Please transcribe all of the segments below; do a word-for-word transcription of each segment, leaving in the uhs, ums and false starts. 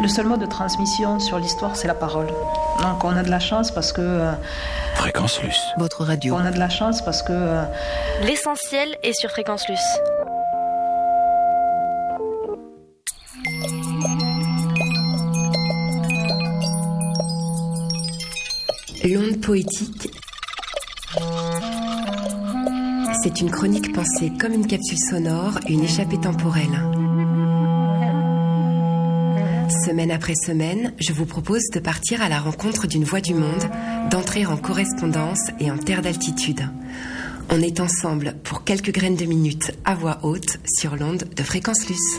Le seul mode de transmission sur l'histoire, c'est la parole. Donc on a de la chance parce que... Euh, Fréquence Luce. Votre radio. On a de la chance parce que... Euh, L'essentiel est sur Fréquence Luce. L'onde poétique, c'est une chronique pensée comme une capsule sonore, une échappée temporelle. Semaine après semaine, je vous propose de partir à la rencontre d'une voix du monde, d'entrer en correspondance et en terre d'altitude. On est ensemble pour quelques graines de minutes à voix haute sur l'onde de Fréquence Luce.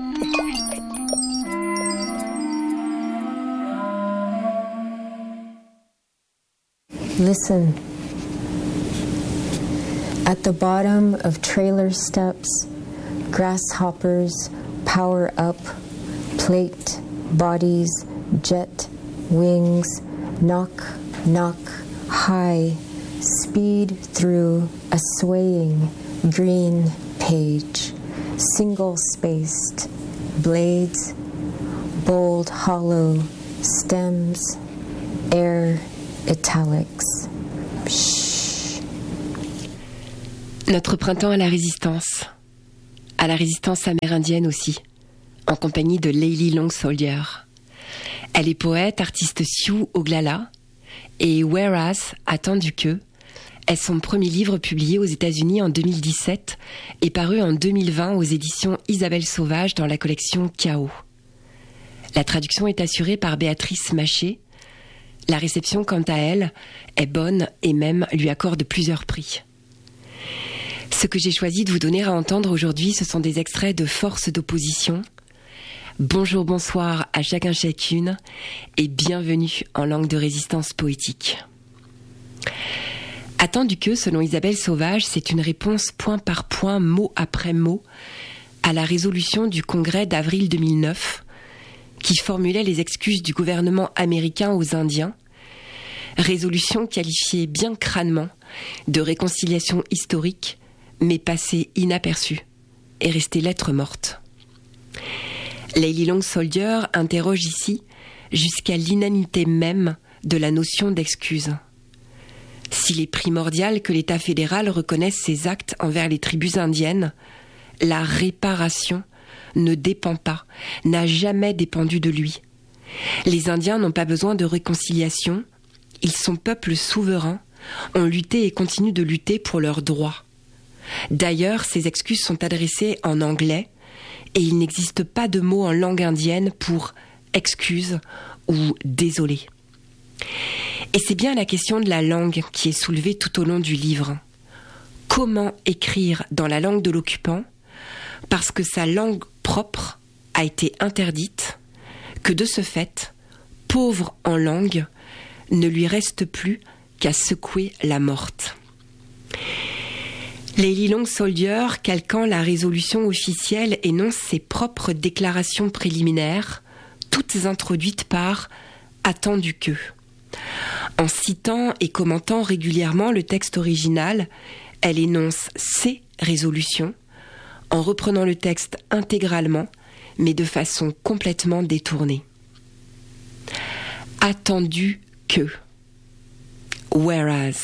Listen. At the bottom of trailer steps, grasshoppers power up, plate, bodies, jet, wings, knock, knock, high, speed through a swaying green page, single-spaced, blades, bold hollow, stems, air, italics. Psh. Notre printemps à la résistance, à la résistance amérindienne aussi, en compagnie de Layli Long Soldier. Elle est poète, artiste sioux Oglala, et Whereas, Attendu que, est son premier livre publié aux États-Unis en deux mille dix-sept et paru en deux mille vingt aux éditions Isabelle Sauvage dans la collection Chaos. La traduction est assurée par Béatrice Maché. La réception, quant à elle, est bonne et même lui accorde plusieurs prix. Ce que j'ai choisi de vous donner à entendre aujourd'hui, ce sont des extraits de Force d'opposition. Bonjour, bonsoir à chacun chacune et bienvenue en langue de résistance poétique. Attendu que, selon Isabelle Sauvage, c'est une réponse point par point, mot après mot, à la résolution du Congrès d'avril deux mille neuf, qui formulait les excuses du gouvernement américain aux Indiens, résolution qualifiée bien crânement de réconciliation historique, mais passée inaperçue et restée lettre morte. Layli Long Soldier interroge ici jusqu'à l'inanité même de la notion d'excuse. S'il est primordial que l'État fédéral reconnaisse ses actes envers les tribus indiennes, la réparation ne dépend pas, n'a jamais dépendu de lui. Les Indiens n'ont pas besoin de réconciliation, ils sont peuples souverains, ont lutté et continuent de lutter pour leurs droits. D'ailleurs, ces excuses sont adressées en anglais et il n'existe pas de mot en langue indienne pour excuse ou désolé. Et c'est bien la question de la langue qui est soulevée tout au long du livre. Comment écrire dans la langue de l'occupant parce que sa langue propre a été interdite, que de ce fait, pauvre en langue, ne lui reste plus qu'à secouer la morte. Layli Long Soldier, calquant la résolution officielle, énonce ses propres déclarations préliminaires, toutes introduites par « attendu que ». En citant et commentant régulièrement le texte original, elle énonce ses résolutions, en reprenant le texte intégralement, mais de façon complètement détournée. Attendu que. Whereas.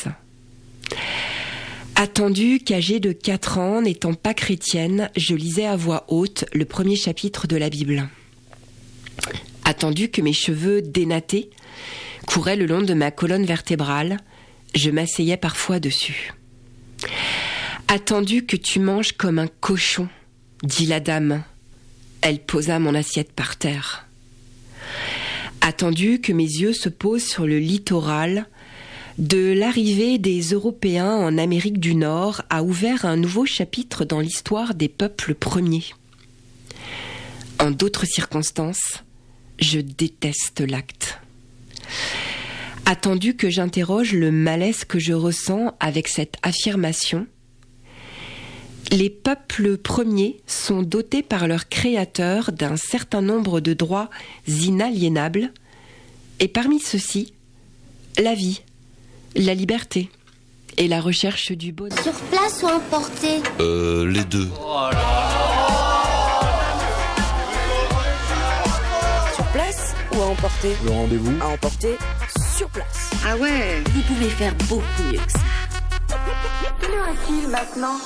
Attendu qu'âgée de quatre ans, n'étant pas chrétienne, je lisais à voix haute le premier chapitre de la Bible. Attendu que mes cheveux dénattés couraient le long de ma colonne vertébrale, je m'asseyais parfois dessus. Attendu que tu manges comme un cochon, dit la dame. Elle posa mon assiette par terre. Attendu que mes yeux se posent sur le littoral, de l'arrivée des Européens en Amérique du Nord a ouvert un nouveau chapitre dans l'histoire des peuples premiers. En d'autres circonstances, je déteste l'acte. Attendu que j'interroge le malaise que je ressens avec cette affirmation, les peuples premiers sont dotés par leur créateur d'un certain nombre de droits inaliénables, et parmi ceux-ci, la vie, la liberté et la recherche du bonheur. Sur place ou emporté ? Euh, les deux. Sur place ou à emporter? Le rendez-vous À emporter sur place. Ah ouais. Vous pouvez faire beaucoup mieux que ça. Quelle heure est-il maintenant?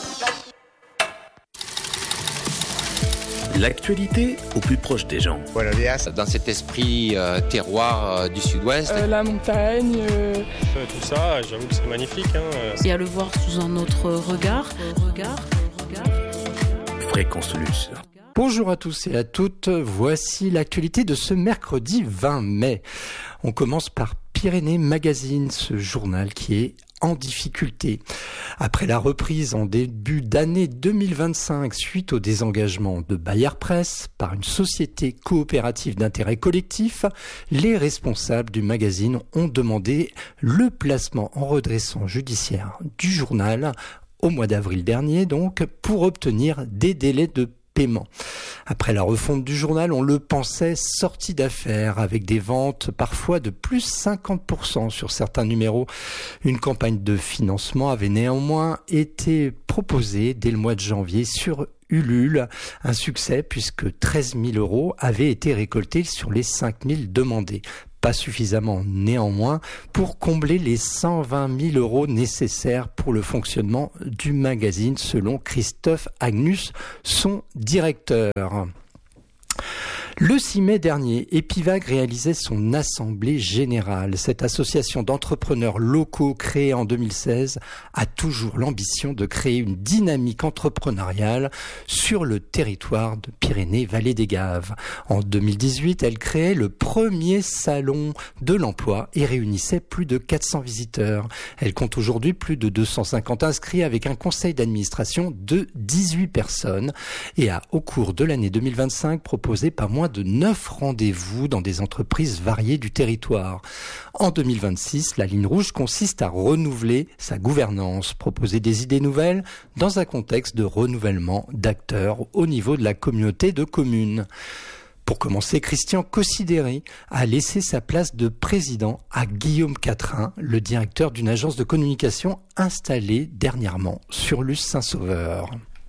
L'actualité au plus proche des gens. Buenos días. Dans cet esprit euh, terroir euh, du sud-ouest. Euh, la montagne. Euh... Euh, tout ça, j'avoue que c'est magnifique. Hein. Et à le voir sous un autre regard. regard, regard. Fréquence Luce. Bonjour à tous et à toutes, voici l'actualité de ce mercredi vingt mai. On commence par Pyrénées Magazine, ce journal qui est en difficulté. Après la reprise en début d'année deux mille vingt-cinq suite au désengagement de Bayard Presse par une société coopérative d'intérêt collectif, les responsables du magazine ont demandé le placement en redressement judiciaire du journal au mois d'avril dernier, donc, pour obtenir des délais de paiement. Après la refonte du journal, on le pensait sorti d'affaires avec des ventes parfois de plus cinquante pour cent sur certains numéros. Une campagne de financement avait néanmoins été proposée dès le mois de janvier sur Ulule, un succès puisque treize mille euros avaient été récoltés sur les cinq mille demandés. Pas suffisamment néanmoins pour combler les cent vingt mille euros nécessaires pour le fonctionnement du magazine selon Christophe Agnus, son directeur. Le six mai dernier, Epivac réalisait son assemblée générale. Cette association d'entrepreneurs locaux créée en deux mille seize a toujours l'ambition de créer une dynamique entrepreneuriale sur le territoire de Pyrénées-Vallée des Gaves. En deux mille dix-huit, elle créait le premier salon de l'emploi et réunissait plus de quatre cents visiteurs. Elle compte aujourd'hui plus de deux cent cinquante inscrits avec un conseil d'administration de dix-huit personnes et a, au cours de l'année deux mille vingt-cinq, proposé pas moins de neuf rendez-vous dans des entreprises variées du territoire. En deux mille vingt-six, la ligne rouge consiste à renouveler sa gouvernance, proposer des idées nouvelles dans un contexte de renouvellement d'acteurs au niveau de la communauté de communes. Pour commencer, Christian Cossidéry a laissé sa place de président à Guillaume Catrin, le directeur d'une agence de communication installée dernièrement sur Luce Saint-Sauveur.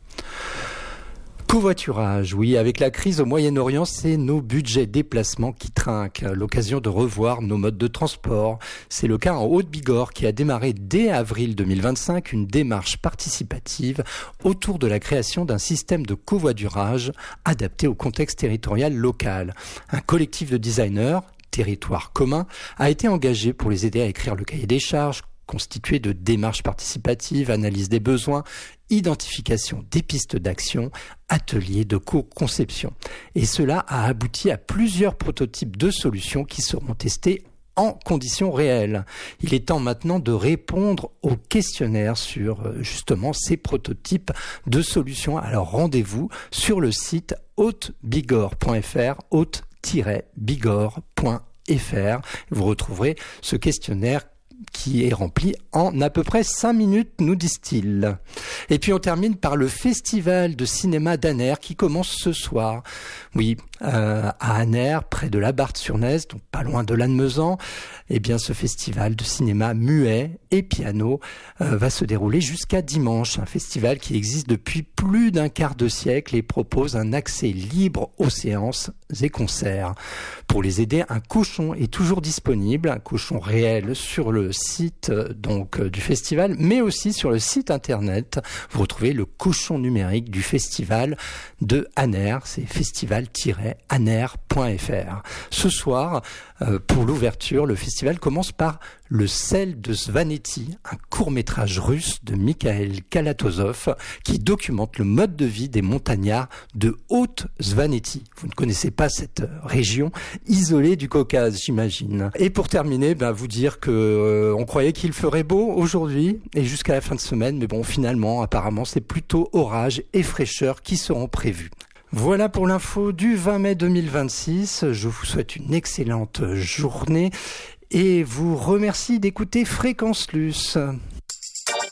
Covoiturage, oui, avec la crise au Moyen-Orient, c'est nos budgets déplacement qui trinquent, l'occasion de revoir nos modes de transport. C'est le cas en Haute-Bigorre qui a démarré dès avril deux mille vingt-cinq une démarche participative autour de la création d'un système de covoiturage adapté au contexte territorial local. Un collectif de designers, Territoire commun, a été engagé pour les aider à écrire le cahier des charges, constitué de démarches participatives, analyse des besoins, identification des pistes d'action, ateliers de co-conception. Et cela a abouti à plusieurs prototypes de solutions qui seront testés en conditions réelles. Il est temps maintenant de répondre aux questionnaires sur justement ces prototypes de solutions. Alors rendez-vous sur le site haute bigorre point f r, haute tiret bigorre point f r. Vous retrouverez ce questionnaire qui est rempli en à peu près cinq minutes, nous disent-ils. Et puis on termine par le festival de cinéma d'Aner qui commence ce soir. Oui, euh, à Aner, près de la Barthe-sur-Nèze, donc pas loin de Lannemezan, eh bien ce festival de cinéma muet et piano euh, va se dérouler jusqu'à dimanche. Un festival qui existe depuis plus d'un quart de siècle et propose un accès libre aux séances et concerts. Pour les aider, un cochon est toujours disponible, un cochon réel sur le site donc du festival, mais aussi sur le site internet. Vous retrouvez le cochon numérique du festival de Aner, c'est festival tiret aner point f r. Ce soir, euh, pour l'ouverture, le festival commence par Le sel de Svaneti, un court-métrage russe de Mikhail Kalatozov qui documente le mode de vie des montagnards de Haute-Svaneti. Vous ne connaissez pas cette région isolée du Caucase, j'imagine. Et pour terminer, ben, vous dire que euh, on croyait qu'il ferait beau aujourd'hui et jusqu'à la fin de semaine, mais bon, finalement, apparemment, c'est plutôt orage et fraîcheur qui seront prévus. Voilà pour l'info du vingt mai deux mille vingt-six. Je vous souhaite une excellente journée et vous remercie d'écouter Fréquence Luce.